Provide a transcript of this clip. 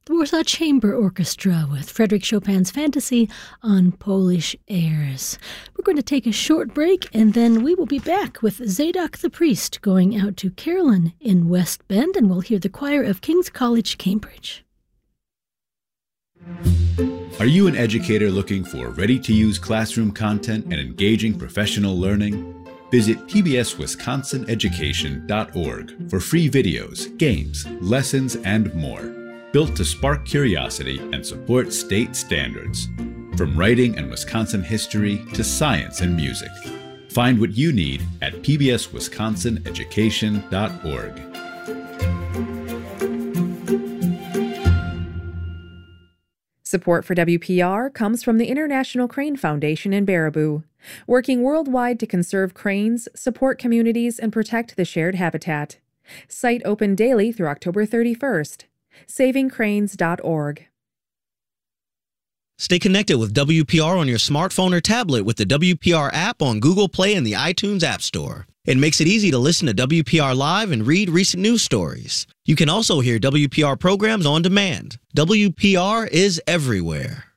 the Warsaw Chamber Orchestra with Frédéric Chopin's Fantasy on Polish airs. We're going to take a short break, and then we will be back with Zadok the Priest going out to Carolyn in West Bend, and we'll hear the choir of King's College, Cambridge. Are you an educator looking for ready-to-use classroom content and engaging professional learning? Visit pbswisconsineducation.org for free videos, games, lessons, and more, built to spark curiosity and support state standards. From writing and Wisconsin history to science and music. Find what you need at pbswisconsineducation.org. Support for WPR comes from the International Crane Foundation in Baraboo, working worldwide to conserve cranes, support communities, and protect the shared habitat. Site open daily through October 31st. SavingCranes.org. Stay connected with WPR on your smartphone or tablet with the WPR app on Google Play and the iTunes App Store. It makes it easy to listen to WPR Live and read recent news stories. You can also hear WPR programs on demand. WPR is everywhere.